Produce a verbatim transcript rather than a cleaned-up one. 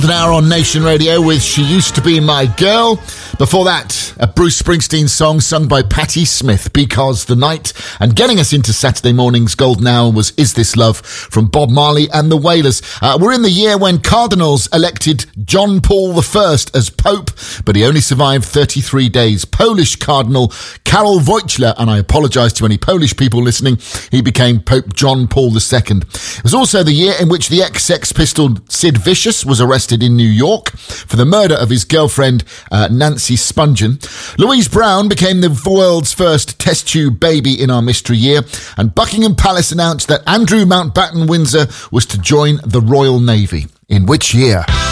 An hour on Nation Radio with She Used to Be My Girl. Before that, a Bruce Springsteen song sung by Patti Smith, Because the Night. And getting us into Saturday morning's golden hour was Is This Love from Bob Marley and the Wailers. Uh, we're in the year when Cardinals elected John Paul the First as Pope, but he only survived thirty-three days. Polish Cardinal Karol Wojtyla, and I apologise to any Polish people listening, he became Pope John Paul the Second. It was also the year in which the ex-Sex Pistol Sid Vicious was arrested in New York for the murder of his girlfriend uh, Nancy Spungen. Louise Brown became the world's first test tube baby in our mystery year, and Buckingham Palace announced that Andrew Mountbatten Windsor was to join the Royal Navy. In which year?